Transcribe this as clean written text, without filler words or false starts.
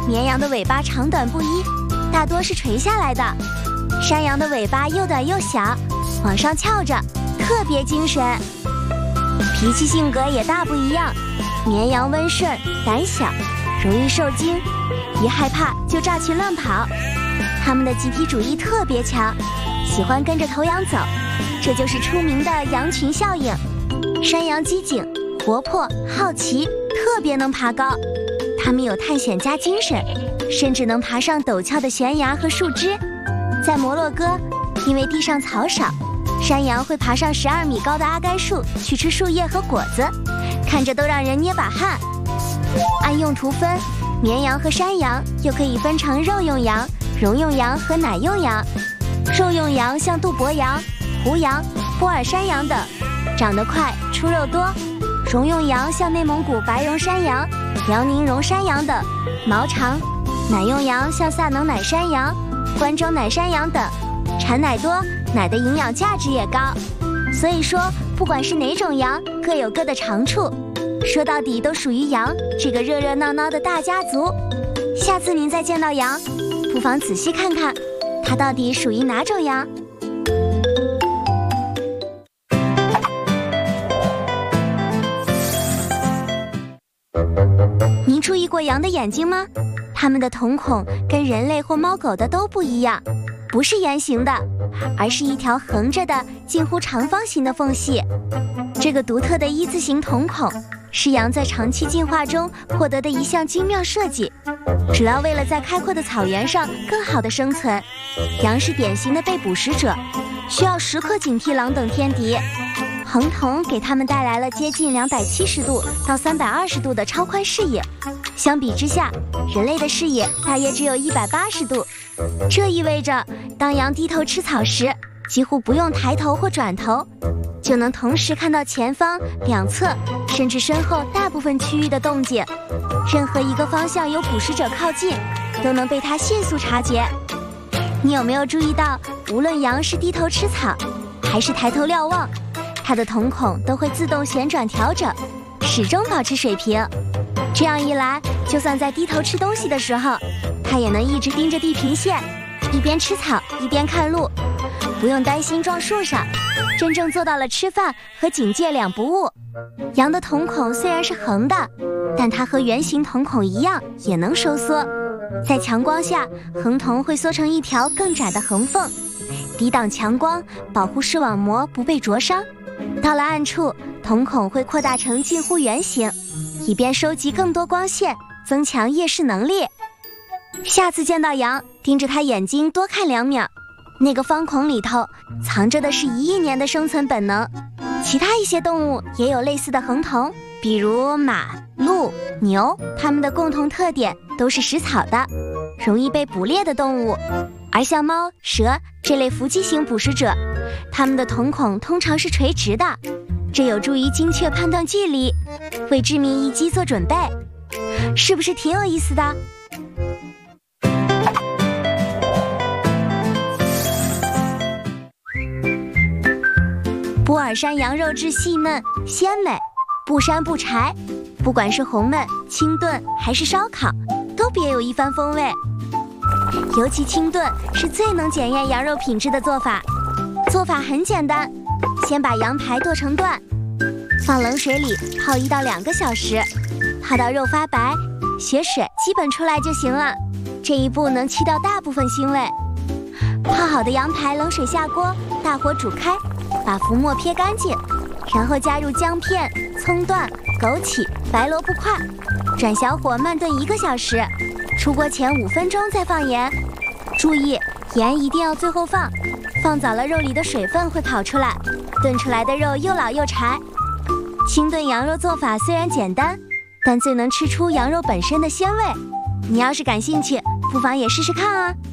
绵羊的尾巴长短不一，大多是垂下来的。山羊的尾巴又短又小，往上翘着，特别精神。脾气性格也大不一样，绵羊温顺胆小，容易受惊，一害怕就炸群乱跑。它们的集体主义特别强，喜欢跟着头羊走，这就是出名的羊群效应。山羊机警、活泼、好奇，特别能爬高。它们有探险家精神，甚至能爬上陡峭的悬崖和树枝。在摩洛哥，因为地上草少，山羊会爬上12米高的阿该树去吃树叶和果子，看着都让人捏把汗。按用途分，绵羊和山羊又可以分成肉用羊、绒用羊和奶用羊。肉用羊像杜博羊、胡羊、波尔山羊等，长得快，出肉多。绒用羊像内蒙古白绒山羊、辽宁绒山羊等，毛长。奶用羊像萨能奶山羊、关州奶山羊等，产奶多，奶的营养价值也高。所以说，不管是哪种羊，各有各的长处。说到底都属于羊这个热热闹闹的大家族。下次您再见到羊，不妨仔细看看，它到底属于哪种羊。您注意过羊的眼睛吗？它们的瞳孔跟人类或猫狗的都不一样，不是圆形的，而是一条横着的近乎长方形的缝隙。这个独特的一字形瞳孔是羊在长期进化中获得的一项精妙设计，主要为了在开阔的草原上更好的生存。羊是典型的被捕食者，需要时刻警惕狼等天敌。横瞳给它们带来了接近270度到320度的超宽视野，相比之下，人类的视野大约只有180度。这意味着，当羊低头吃草时，几乎不用抬头或转头，就能同时看到前方、两侧，甚至身后大部分区域的动静。任何一个方向有捕食者靠近，都能被它迅速察觉。你有没有注意到，无论羊是低头吃草，还是抬头瞭望，它的瞳孔都会自动旋转调整，始终保持水平。这样一来，就算在低头吃东西的时候，它也能一直盯着地平线，一边吃草一边看路，不用担心撞树上，真正做到了吃饭和警戒两不误。羊的瞳孔虽然是横的，但它和圆形瞳孔一样也能收缩。在强光下，横瞳会缩成一条更窄的横缝，抵挡强光，保护视网膜不被灼伤。到了暗处，瞳孔会扩大成近乎圆形，以便收集更多光线，增强夜视能力。下次见到羊，盯着它眼睛多看2秒，那个方孔里头藏着的是1亿年的生存本能。其他一些动物也有类似的横瞳，比如马、鹿、牛，它们的共同特点都是食草的，容易被捕猎的动物。而像猫、蛇这类伏击型捕食者，它们的瞳孔通常是垂直的，这有助于精确判断距离，为致命一击做准备。是不是挺有意思的？波尔山羊肉质细嫩鲜美，不膻不柴，不管是红焖、清炖还是烧烤，都别有一番风味。尤其清炖是最能检验羊肉品质的做法。做法很简单，先把羊排剁成段，放冷水里泡1到2个小时，泡到肉发白，血水基本出来就行了。这一步能去掉大部分腥味。泡好的羊排冷水下锅，大火煮开，把浮沫撇干净，然后加入姜片、葱段、枸杞、白萝卜块，转小火慢炖1个小时。出锅前5分钟再放盐，注意盐一定要最后放，放早了肉里的水分会跑出来，炖出来的肉又老又柴。清炖羊肉做法虽然简单，但最能吃出羊肉本身的鲜味。你要是感兴趣，不妨也试试看啊。